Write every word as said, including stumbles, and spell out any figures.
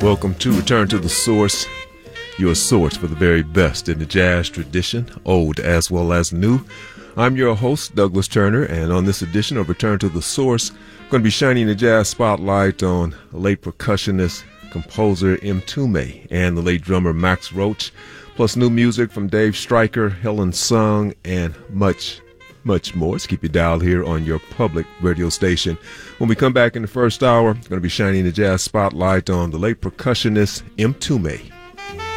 Welcome to Return to the Source, your source for the very best in the jazz tradition, old as well as new. I'm your host, Douglas Turner, and on this edition of Return to the Source, I'm going to be shining the jazz spotlight on the late percussionist, composer Mtume and the late drummer Max Roach, plus new music from Dave Stryker, Helen Sung, and much, much more. So keep your dial here on your public radio station. When we come back in the first hour, I'm going to be shining the jazz spotlight on the late percussionist Mtume.